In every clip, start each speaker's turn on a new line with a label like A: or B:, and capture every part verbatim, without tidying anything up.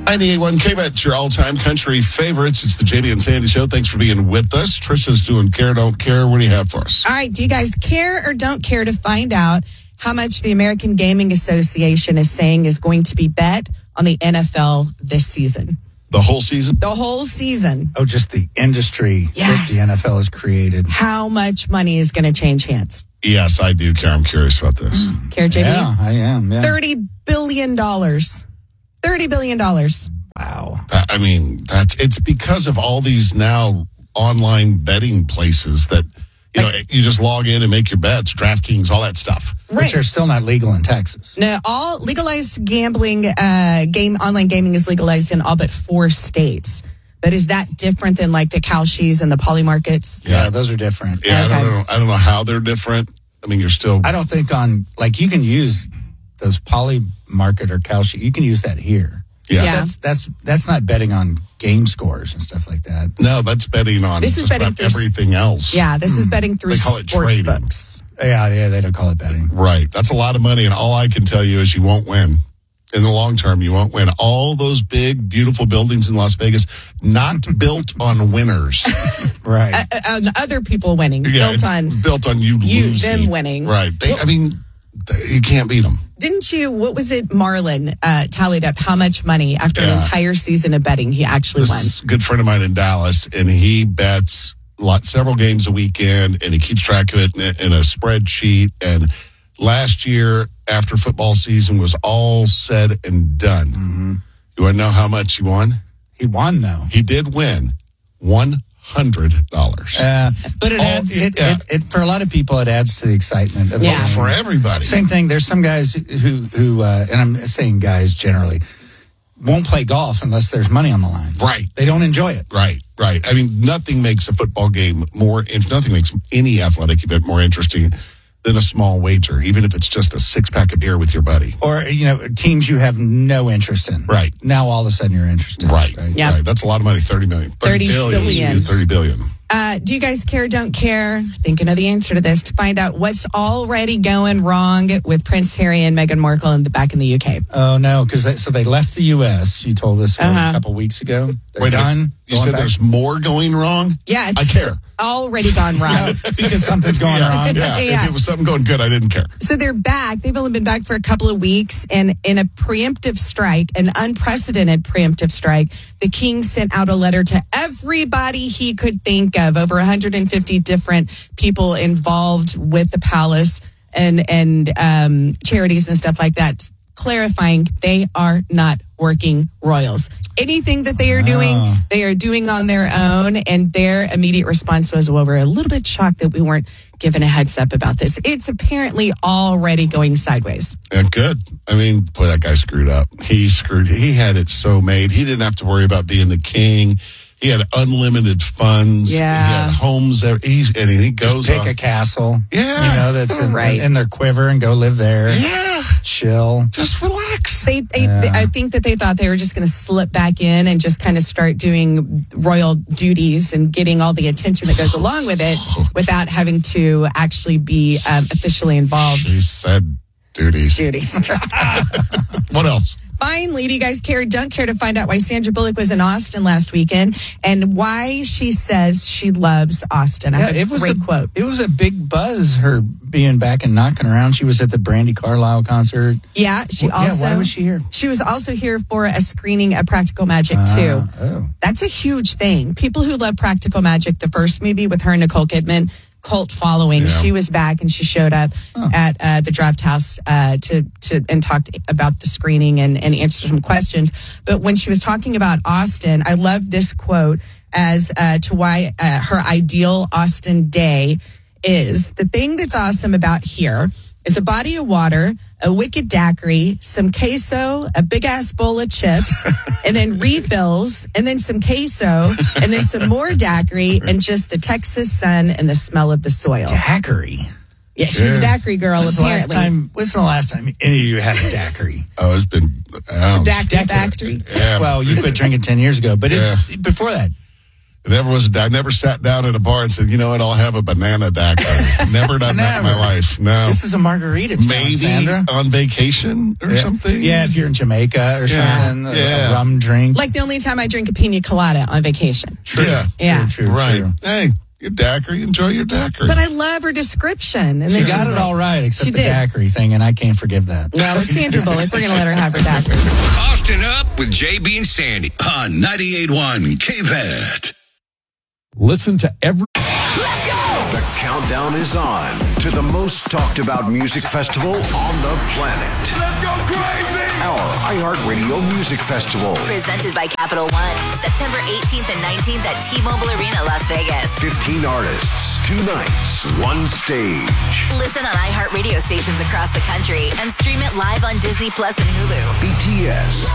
A: ninety-eight point one K-Bet, your all-time country favorites. It's the J B and Sandy Show. Thanks for being with us. Trisha's doing Care, Don't Care. What do you have for us?
B: All right. Do you guys care or don't care to find out how much the American Gaming Association is saying is going to be bet on the N F L this season?
A: The whole season?
B: The whole season.
C: Oh, just the industry
B: Yes.
C: that the N F L has created.
B: How much money is going to change hands?
A: Yes, I do care. I'm curious about this.
B: Mm. Care, J B?
C: Yeah, I am. Yeah.
B: thirty billion dollars. thirty billion dollars.
C: Wow.
A: I mean, that's it's because of all these now online betting places that, you know, you just log in and make your bets, DraftKings, all that stuff.
B: Right.
C: Which are still not legal in Texas.
B: No, all legalized gambling, uh, game online gaming is legalized in all but four states. But is that different than like the Kalshis and the Poly Markets?
C: Yeah, yeah, those are different.
A: Yeah,
B: Okay.
A: I don't know. I don't know how they're different. I mean, you're still.
C: I don't think on, like, you can use those Poly Market or Kalshi. You can use that here.
A: Yeah.
B: Yeah.
C: That's that's that's not betting on game scores and stuff like that.
A: No, that's betting on
B: This is
A: just
B: betting
A: about
B: through-
A: everything else.
B: Yeah, this is betting through
A: They call it
B: sports
A: trading.
B: books.
C: Yeah, yeah, they don't call it betting.
A: Right. That's a lot of money, and all I can tell you is you won't win. In the long term, you won't win. All those big, beautiful buildings in Las Vegas, not built on winners.
C: Right.
B: Uh, uh, other people winning,
A: Yeah,
B: built
A: it's
B: on.
A: built on you,
B: you-
A: losing.
B: them winning.
A: Right. They, I mean, th- you can't beat them.
B: Didn't you, what was it, Marlon uh, tallied up how much money after
A: Yeah.
B: an entire season of betting he actually
A: This
B: won?
A: is a good friend of mine in Dallas, and he bets lot, several games a weekend, and he keeps track of it in a, in a spreadsheet. And last year, after football season was all said and done,
C: Mm-hmm.
A: you want to know how much he won?
C: He won, though.
A: He did win one hundred dollars.
C: Uh, but it
A: Oh,
C: adds, it,
A: yeah.
C: it, it, for a lot of people, it adds to the excitement of the
B: Yeah.
C: game.
A: For everybody.
C: Same thing. There's some guys who, who uh, and I'm saying guys generally, won't play golf unless there's money on the line.
A: Right.
C: They don't enjoy it.
A: Right, right. I mean, nothing makes a football game more, if nothing makes any athletic event more interesting than a small wager, even if it's just a six pack of beer with your buddy.
C: Or, you know, teams you have no interest in.
A: Right.
C: Now all of a sudden you're interested.
A: Right,
B: Yep.
A: right. That's a lot of money. thirty million.
B: thirty
A: billion.
B: billion.
A: thirty billion.
B: Uh, do you guys care, don't care? I think I know the answer to this. To find out what's already going wrong with Prince Harry and Meghan Markle in the, back in the U K.
C: Oh, no, because they, so they left the U S. You told us what,
B: Uh-huh.
C: a couple weeks ago. They're
A: Wait a minute.
C: done.
A: You
C: Going
A: said
C: back?
A: there's more going wrong?
B: Yeah,
A: I
B: it's
A: care.
B: already gone wrong.
C: Yeah, because something's going
A: yeah,
C: wrong.
A: Yeah.
B: Yeah.
A: If it was something going good, I didn't care.
B: So they're back. They've only been back for a couple of weeks. And in a preemptive strike, an unprecedented preemptive strike, the king sent out a letter to everybody he could think of, over one hundred fifty different people involved with the palace and, and um, charities and stuff like that, clarifying they are not working royals. Anything that they are doing,
C: Ah.
B: they are doing on their own. And their immediate response was, well, we're a little bit shocked that we weren't given a heads up about this. It's apparently already going sideways.
A: Yeah, good. I mean, boy, that guy screwed up. He screwed. He had it so made. He didn't have to worry about being the king. He had unlimited funds.
B: Yeah.
A: He had homes. There. He's, and he goes
C: Pick
A: on.
C: a castle.
A: Yeah.
C: You know, that's in,
B: Right.
C: in their quiver and go live there.
A: Yeah.
C: Chill.
A: Just relax.
B: They, they,
C: Yeah.
B: they I think that they thought they were just going to slip back in and just kind of start doing royal duties and getting all the attention that goes along with it without having to actually be um, officially involved.
A: He said duties.
B: Duties.
A: What else?
B: Finally, do you guys care or don't care to find out why Sandra Bullock was in Austin last weekend and why she says she loves Austin? I have
C: Yeah,
B: a
C: it was
B: great
C: a,
B: quote.
C: It was a big buzz, her being back and knocking around. She was at the Brandy Carlisle concert.
B: Yeah, she
C: Well,
B: also.
C: yeah, why was she here?
B: She was also here for a screening of Practical Magic too.
C: Ah, oh.
B: That's a huge thing. People who love Practical Magic, the first movie with her and Nicole Kidman, cult following.
A: Yeah.
B: She was back and she showed up
C: Oh.
B: at uh, the Draft House uh, to to and talked about the screening and, and answered some questions. But when she was talking about Austin, I love this quote as uh, to why uh, her ideal Austin day is. The thing that's awesome about here is a body of water, a wicked daiquiri, some queso, a big ass bowl of chips, and then refills, and then some queso, and then some more daiquiri, and just the Texas sun and the smell of the soil.
C: Daiquiri.
B: Yeah, she's a daiquiri girl,
C: When's the last
B: apparently.
C: time? When's the last time any of you had a daiquiri?
A: Oh, it's been. Oh,
B: Daiquiri
C: Decades.
B: factory.
A: Yeah.
C: Well, you quit drinking ten years ago, but
A: Yeah.
C: it, before that,
A: I never was. I never sat down at a bar and said, "You know what? I'll have a banana daiquiri." Never done that in my life. No.
C: This is a margarita town,
A: Maybe
C: Sandra.
A: on vacation or
C: yeah.
A: something.
C: Yeah, if you're in Jamaica or
A: Yeah.
C: something, a-
A: Yeah.
C: a rum drink.
B: Like the only time I drink a pina colada on vacation.
C: True.
A: Yeah.
B: Yeah.
C: True, true,
A: Right.
C: true.
A: Hey, your daiquiri. Enjoy your daiquiri.
B: But I love her description. And
C: She
B: then
C: got
B: she's
C: it
B: like-
C: all right, except
B: She
C: the
B: did.
C: daiquiri thing, and I can't forgive that.
B: Well, it's Sandra Bullock. We're going to let her have her daiquiri.
D: Austin Up with J B and Sandy on ninety-eight point one K V E T.
E: Listen to every...
F: The countdown is on to the most talked about music festival on the planet. Let's go crazy! Our iHeartRadio Music Festival.
G: Presented by Capital One. September eighteenth and nineteenth at T-Mobile Arena, Las Vegas.
F: fifteen artists, two nights, one stage.
G: Listen on iHeartRadio stations across the country and stream it live on Disney Plus and Hulu.
F: B T S.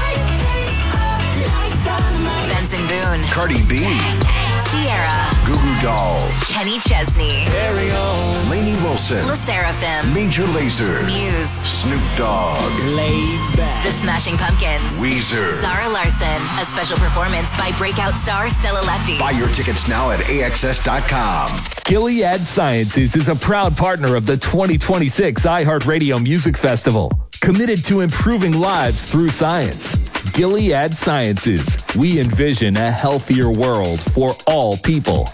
G: Benson Boone.
F: Cardi B.
G: Sierra.
F: Goo Goo Dolls.
G: Kenny Chesney.
F: Lainey Wilson.
G: La Seraphim.
F: Major Lazer.
G: Muse.
F: Snoop Dogg.
G: The Smashing Pumpkins.
F: Weezer.
G: Zara Larson. A special performance by breakout star Stella Lefty.
F: Buy your tickets now at A X S dot com.
H: Gilead Sciences is a proud partner of the twenty twenty-six iHeartRadio Music Festival, committed to improving lives through science. Gilead Sciences. We envision a healthier world for all people.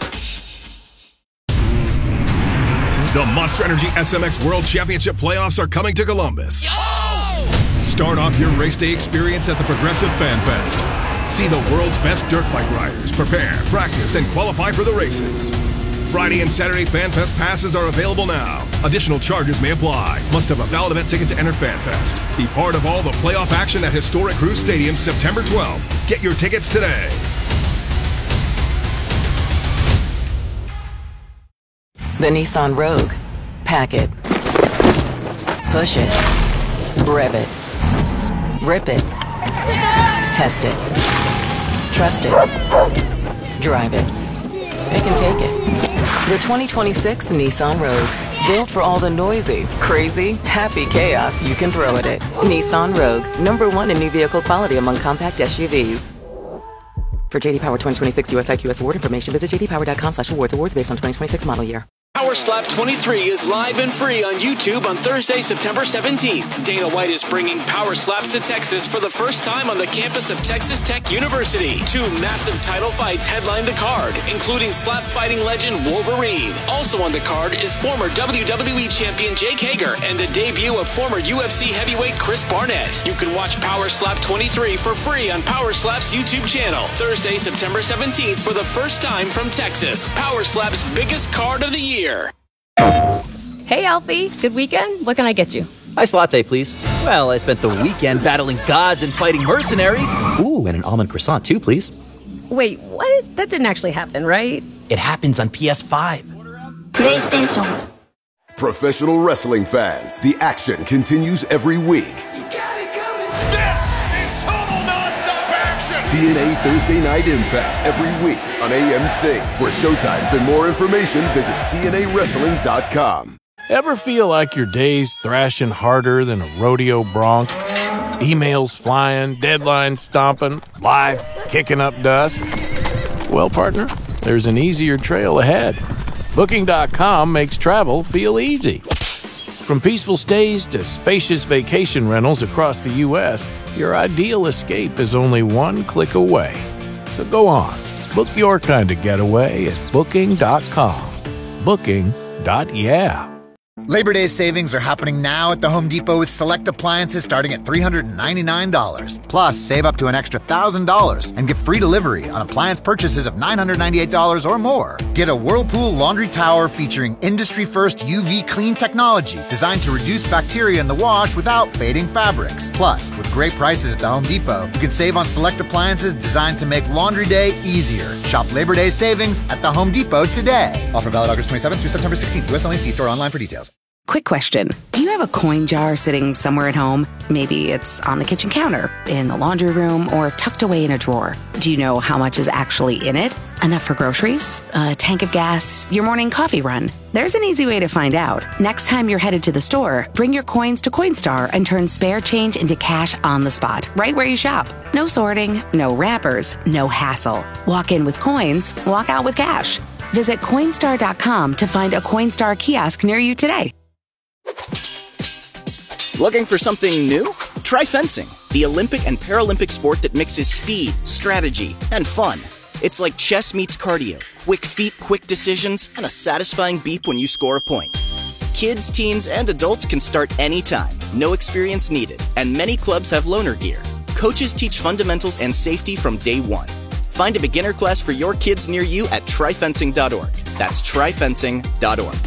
I: The Monster Energy S M X World Championship playoffs are coming to Columbus. Start off your race day experience at the Progressive Fan Fest. See the world's best dirt bike riders prepare, practice, and qualify for the races. Friday and Saturday Fan Fest passes are available now. Additional charges may apply. Must have a valid event ticket to enter Fan Fest. Be part of all the playoff action at historic Cruise Stadium September twelfth. Get your tickets today.
J: The Nissan Rogue. Pack it. Push it. Rev it. Rip it. Test it. Trust it. Drive it. It can take it. The twenty twenty-six Nissan Rogue. Built for all the noisy, crazy, happy chaos you can throw at it. Nissan Rogue. Number one in new vehicle quality among compact S U Vs. For J D Power twenty twenty-six U S I Q S award information, visit j d power dot com slash awards. Awards based on twenty twenty-six model year.
K: Power Slap twenty-three is live and free on YouTube on Thursday, September seventeenth. Dana White is bringing Power Slaps to Texas for the first time on the campus of Texas Tech University. Two massive title fights headline the card, including slap fighting legend Wolverine. Also on the card is former W W E champion Jake Hager and the debut of former U F C heavyweight Chris Barnett. You can watch Power Slap twenty-three for free on Power Slap's YouTube channel. Thursday, September seventeenth for the first time from Texas. Power Slap's biggest card of the year.
L: Hey, Alfie. Good weekend? What can I get you?
M: Iced latte, please. Well, I spent the weekend battling gods and fighting mercenaries. Ooh, and an almond croissant, too, please.
L: Wait, what? That didn't actually happen, right?
M: It happens on P S five.
N: PlayStation. Professional wrestling fans, the action continues every week. T N A Thursday Night Impact every week on A M C. For showtimes and more information, visit T N A wrestling dot com.
O: Ever feel like your day's thrashing harder than a rodeo bronc? Emails flying, deadlines stomping, life kicking up dust? Well, partner, there's an easier trail ahead. Booking dot com makes travel feel easy. From peaceful stays to spacious vacation rentals across the U S, your ideal escape is only one click away. So go on, book your kind of getaway at Booking dot com. Booking dot yeah.
P: Labor Day savings are happening now at the Home Depot with select appliances starting at three hundred ninety-nine dollars. Plus, save up to an extra one thousand dollars and get free delivery on appliance purchases of nine hundred ninety-eight dollars or more. Get a Whirlpool laundry tower featuring industry-first U V clean technology designed to reduce bacteria in the wash without fading fabrics. Plus, with great prices at the Home Depot, you can save on select appliances designed to make laundry day easier. Shop Labor Day savings at the Home Depot today. Offer valid August twenty-seventh through September sixteenth. U S only. See store online for details.
Q: Quick question. Do you have a coin jar sitting somewhere at home? Maybe it's on the kitchen counter, in the laundry room, or tucked away in a drawer. Do you know how much is actually in it? Enough for groceries, a tank of gas, your morning coffee run? There's an easy way to find out. Next time you're headed to the store, bring your coins to Coinstar and turn spare change into cash on the spot, right where you shop. No sorting, no wrappers, no hassle. Walk in with coins, walk out with cash. Visit Coinstar dot com to find a Coinstar kiosk near you today.
R: Looking for something new? Try fencing, the Olympic and Paralympic sport that mixes speed, strategy, and fun. It's like chess meets cardio. Quick feet, quick decisions, and a satisfying beep when you score a point. Kids, teens, and adults can start anytime. No experience needed. And many clubs have loaner gear. Coaches teach fundamentals and safety from day one. Find a beginner class for your kids near you at try fencing dot org. That's try fencing dot org.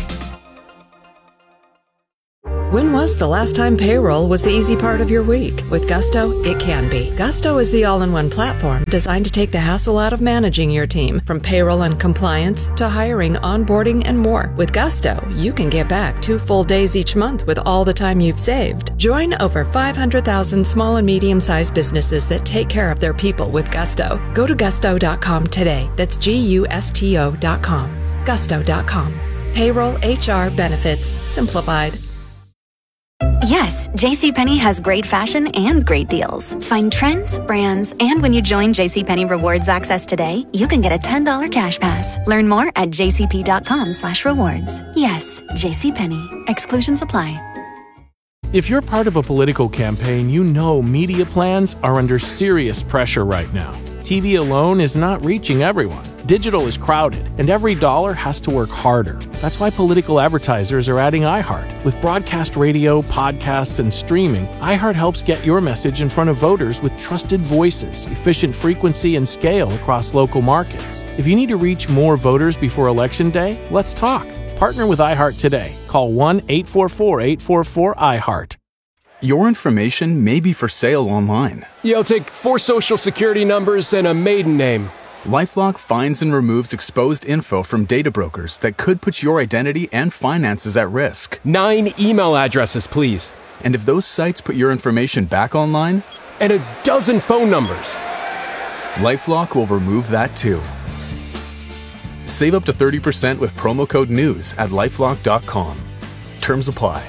S: When was the last time payroll was the easy part of your week? With Gusto, it can be. Gusto is the all-in-one platform designed to take the hassle out of managing your team, from payroll and compliance to hiring, onboarding, and more. With Gusto, you can get back two full days each month with all the time you've saved. Join over five hundred thousand small and medium-sized businesses that take care of their people with Gusto. Go to gusto dot com today. That's G U S T O dot com. gusto dot com. Payroll, H R, benefits, simplified.
T: Yes, JCPenney has great fashion and great deals. Find trends, brands, and when you join JCPenney Rewards Access today, you can get a ten dollars cash pass. Learn more at j c p dot com slash rewards. Yes, JCPenney. Exclusions apply.
O: If you're part of a political campaign, you know media plans are under serious pressure right now. T V alone is not reaching everyone. Digital is crowded, and every dollar has to work harder. That's why political advertisers are adding iHeart. With broadcast radio, podcasts, and streaming, iHeart helps get your message in front of voters with trusted voices, efficient frequency, and scale across local markets. If you need to reach more voters before Election Day, let's talk. Partner with iHeart today. Call one eight four four, eight four four, iHeart.
U: Your information may be for sale online.
V: Yeah, I'll take four social security numbers and a maiden name.
U: LifeLock finds and removes exposed info from data brokers that could put your identity and finances at risk.
V: Nine email addresses, please.
U: And if those sites put your information back online?
V: And a dozen phone numbers.
U: LifeLock will remove that too. Save up to thirty percent with promo code NEWS at lifelock dot com. Terms apply.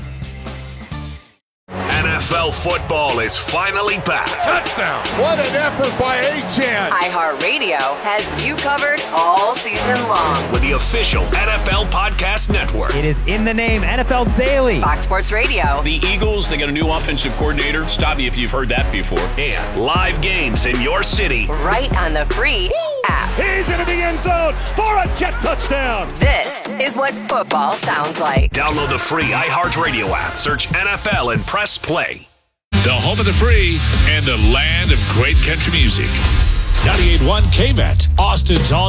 F: N F L football is finally back.
W: Touchdown! What an effort by Achane!
G: iHeartRadio has you covered all season long
F: with the official N F L Podcast Network.
X: It is in the name N F L Daily.
G: Fox Sports Radio.
Y: The Eagles, they got a new offensive coordinator. Stop me if you've heard that before.
F: And live games in your city.
G: Right on the free Woo! app.
W: He's into the end zone for a jet touchdown.
G: This is what football sounds like.
F: Download the free iHeartRadio app. Search N F L and press play.
E: The home of the free and the land of great country music. ninety-eight point one K M E T, Austin's all